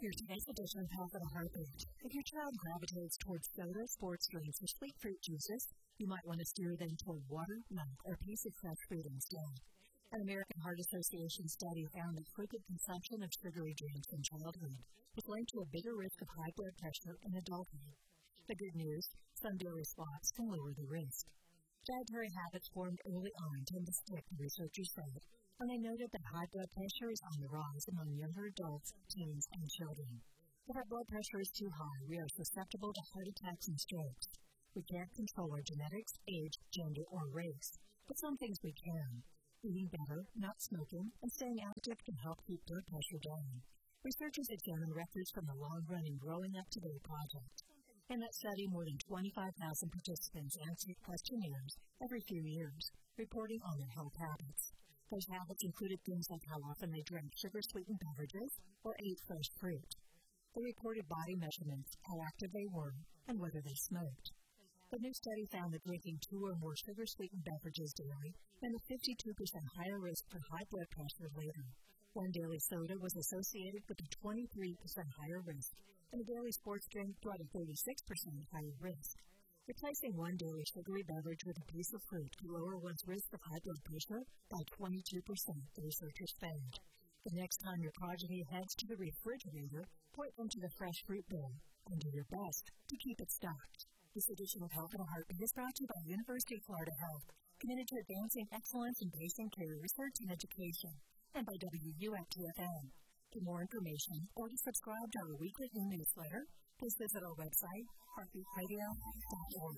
Here's today's edition of Health at a Heartbeat. If your child gravitates towards soda, sports drinks, or sweet fruit juices, you might want to steer them toward water, milk, or a piece of fresh fruit instead. An American Heart Association study found that frequent consumption of sugary drinks in childhood was linked to a bigger risk of high blood pressure in adulthood. The good news, some dairy spots can lower the risk. Dietary habits formed early on tend to stick, the researchers said, and they noted that high blood pressure is on the rise among younger adults, teens, and children. If our blood pressure is too high, we are susceptible to heart attacks and strokes. We can't control our genetics, age, gender, or race, but some things we can. Eating better, not smoking, and staying active can help keep blood pressure down. Researchers examined records from the long-running Growing Up Today project. In that study, more than 25,000 participants answered questionnaires every few years, reporting on their health habits. Those habits included things like how often they drank sugar-sweetened beverages or ate fresh fruit. They reported body measurements, how active they were, and whether they smoked. The new study found that drinking 2 or more sugar-sweetened beverages daily meant a 52% higher risk for high blood pressure later. One daily soda was associated with a 23% higher risk, and a daily sports drink brought a 36% higher risk. Replacing one daily sugary beverage with a piece of fruit could lower one's risk of high blood pressure by 22%, the researchers found. The next time your progeny heads to the refrigerator, point them to the fresh fruit bowl and do your best to keep it stocked. This edition of Health at a Heartbeat is brought to you by University of Florida Health, committed to advancing excellence in patient care, research, and education, and by WUFTFM. For more information or to subscribe to our weekly newsletter, please visit our website, heartbeatradio.org.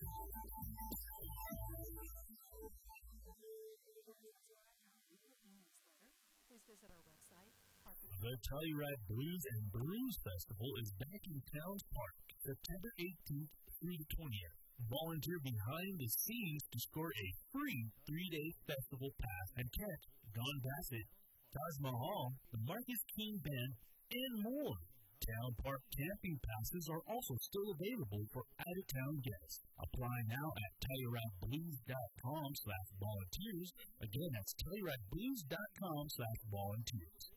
The Telluride Blues and Brews Festival is back in Towns Park, September 18th through the 20th. Volunteer behind the scenes to score a free 3-day festival pass and catch Don Bassett, Taj Mahal, the Marcus King Band, and more. Town Park camping passes are also still available for out-of-town guests. Apply now at TellurideBlues.com/volunteers. Again, that's TellurideBlues.com/volunteers.